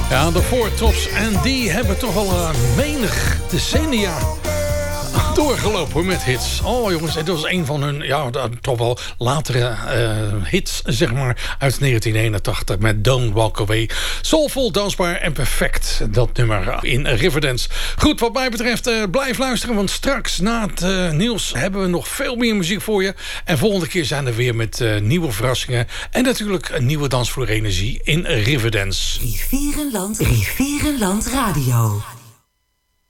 Ja, de Four Tops. En die hebben toch al menig decennia doorgelopen met hits. Oh jongens, het was een van hun, ja, toch wel latere hits, zeg maar, uit 1981 met Don't Walk Away. Soulvol, dansbaar en perfect, dat nummer in Riverdance. Goed, wat mij betreft, blijf luisteren, want straks na het nieuws hebben we nog veel meer muziek voor je. En volgende keer zijn we weer met nieuwe verrassingen en natuurlijk een nieuwe dansvloerenergie in Riverdance. Rivierenland Radio.